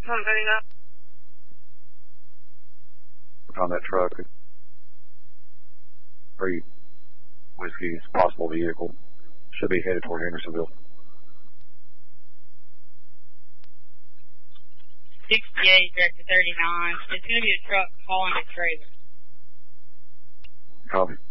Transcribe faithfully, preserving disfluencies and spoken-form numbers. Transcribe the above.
one thirty-nine. On that truck, three Whiskey's possible vehicle should be headed toward Hendersonville. sixty-eight, director thirty-nine. It's going to be a truck hauling a trailer. Copy.